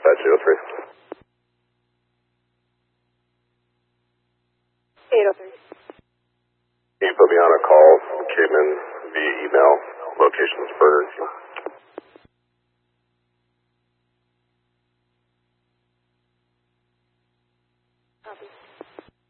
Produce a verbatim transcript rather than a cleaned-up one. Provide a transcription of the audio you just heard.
dispatch eight oh three. eight oh three. Can you put me on a call? Came in via email. Location's Burger King. Copy.